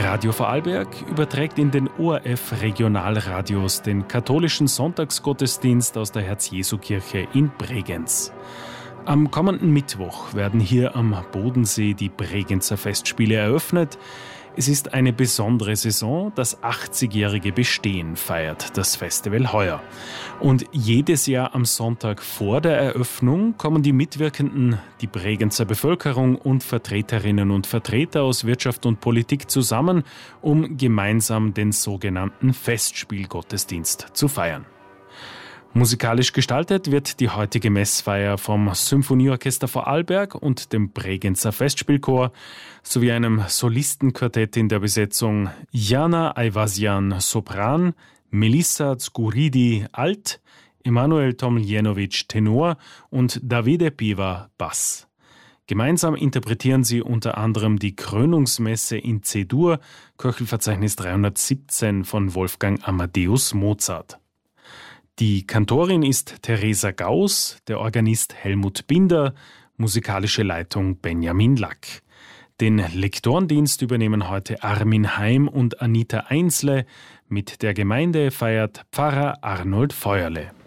Radio Vorarlberg überträgt in den ORF-Regionalradios den katholischen Sonntagsgottesdienst aus der Herz-Jesu-Kirche in Bregenz. Am kommenden Mittwoch werden hier am Bodensee die Bregenzer Festspiele eröffnet. Es ist eine besondere Saison, das 80-jährige Bestehen feiert das Festival heuer. Und jedes Jahr am Sonntag vor der Eröffnung kommen die Mitwirkenden, die Bregenzer Bevölkerung und Vertreterinnen und Vertreter aus Wirtschaft und Politik zusammen, um gemeinsam den sogenannten Festspielgottesdienst zu feiern. Musikalisch gestaltet wird die heutige Messfeier vom Symphonieorchester Vorarlberg und dem Bregenzer Festspielchor sowie einem Solistenquartett in der Besetzung Jana Ayvasian Sopran, Melissa Zguridi Alt, Emanuel Tomljenovic Tenor und Davide Piva Bass. Gemeinsam interpretieren sie unter anderem die Krönungsmesse in C-Dur, Köchelverzeichnis 317 von Wolfgang Amadeus Mozart. Die Kantorin ist Theresa Gauss, der Organist Helmut Binder, musikalische Leitung Benjamin Lack. Den Lektorendienst übernehmen heute Armin Heim und Anita Einsle. Mit der Gemeinde feiert Pfarrer Arnold Feuerle.